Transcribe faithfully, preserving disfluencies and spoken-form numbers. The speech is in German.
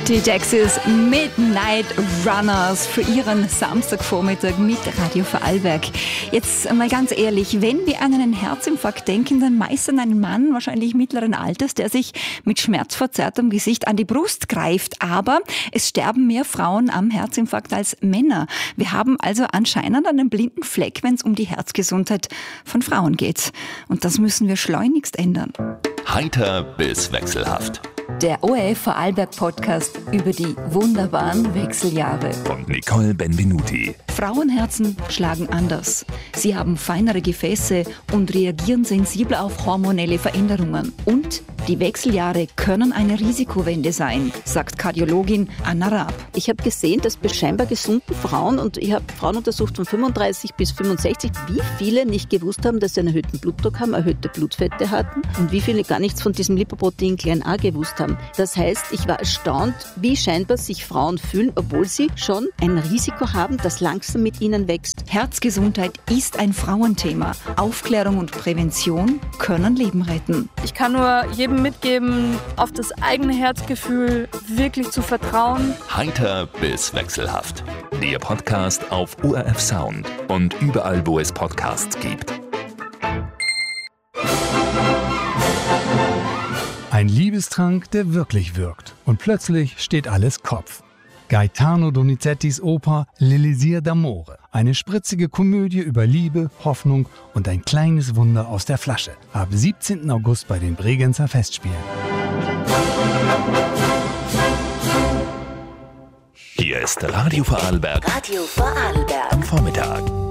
Die Jaxis Midnight Runners für ihren Samstagvormittag mit Radio Vorarlberg. Jetzt mal ganz ehrlich, wenn wir an einen Herzinfarkt denken, dann meist an einen Mann, wahrscheinlich mittleren Alters, der sich mit schmerzverzerrtem Gesicht an die Brust greift. Aber es sterben mehr Frauen am Herzinfarkt als Männer. Wir haben also anscheinend einen blinden Fleck, wenn es um die Herzgesundheit von Frauen geht. Und das müssen wir schleunigst ändern. Heiter bis wechselhaft. Der O R F Vorarlberg Podcast über die wunderbaren Wechseljahre. Und Nicole Benvenuti. Frauenherzen schlagen anders. Sie haben feinere Gefäße und reagieren sensibler auf hormonelle Veränderungen. Und die Wechseljahre können eine Risikowende sein, sagt Kardiologin Anna Raab. Ich habe gesehen, dass bei scheinbar gesunden Frauen, und ich habe Frauen untersucht von fünfunddreißig bis fünfundsechzig, wie viele nicht gewusst haben, dass sie einen erhöhten Blutdruck haben, erhöhte Blutfette hatten und wie viele gar nichts von diesem Lipoprotein klein a gewusst haben. Das heißt, ich war erstaunt, wie scheinbar sich Frauen fühlen, obwohl sie schon ein Risiko haben, das langsam mit ihnen wächst. Herzgesundheit ist ein Frauenthema. Aufklärung und Prävention können Leben retten. Ich kann nur jedem mitgeben, auf das eigene Herzgefühl wirklich zu vertrauen. Heiter bis wechselhaft. Der Podcast auf O R F Sound und überall, wo es Podcasts gibt. Ein Liebestrank, der wirklich wirkt. Und plötzlich steht alles Kopf. Gaetano Donizettis Oper L'Elisir d'Amore. Eine spritzige Komödie über Liebe, Hoffnung und ein kleines Wunder aus der Flasche. Ab siebzehnten August bei den Bregenzer Festspielen. Hier ist Radio Vorarlberg. Radio Vorarlberg. Vormittag.